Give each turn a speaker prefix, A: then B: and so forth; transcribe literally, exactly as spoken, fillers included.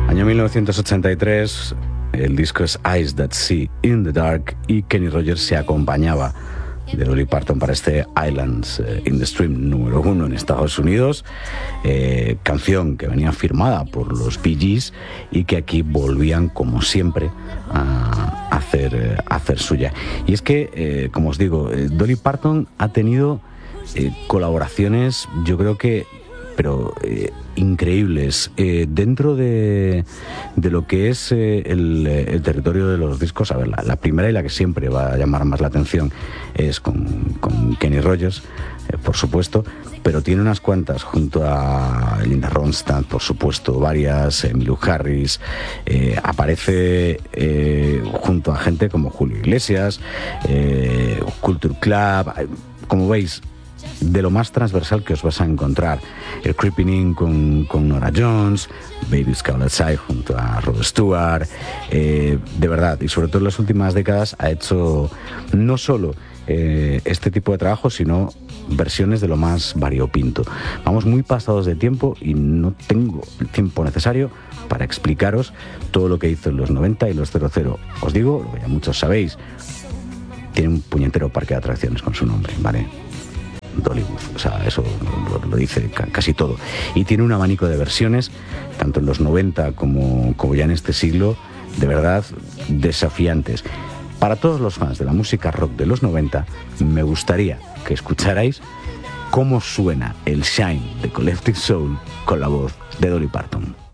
A: Año mil novecientos ochenta y tres, el disco es Eyes That See in the Dark y Kenny Rogers se acompañaba de Dolly Parton para este Islands in the Stream número uno en Estados Unidos, eh, canción que venía firmada por los Bee Gees y que aquí volvían como siempre a hacer, a hacer suya. Y es que, eh, como os digo, eh, Dolly Parton ha tenido eh, colaboraciones, yo creo que pero eh, increíbles eh, dentro de, de lo que es eh, el, el territorio de los discos. A ver, la, la primera y la que siempre va a llamar más la atención es con, con Kenny Rogers, eh, por supuesto, pero tiene unas cuantas junto a Linda Ronstadt, por supuesto, varias, Emmylou Harris, eh, aparece eh, junto a gente como Julio Iglesias, eh, Culture Club, como veis, de lo más transversal que os vas a encontrar. El Creeping In con, con Nora Jones, Baby's Call Outside junto a Rod Stewart, eh, de verdad, y sobre todo en las últimas décadas ha hecho no solo eh, este tipo de trabajo, sino versiones de lo más variopinto. Vamos muy pasados de tiempo y no tengo el tiempo necesario para explicaros todo lo que hizo en los noventa y los cero cero. Os digo, lo que ya muchos sabéis, tiene un puñetero parque de atracciones con su nombre, ¿vale? Dollywood, o sea, eso lo, lo dice ca- casi todo. Y tiene un abanico de versiones, tanto en los noventa como, como ya en este siglo, de verdad desafiantes. Para todos los fans de la música rock de los noventa, me gustaría que escucharais cómo suena el Shine de Collective Soul con la voz de Dolly Parton.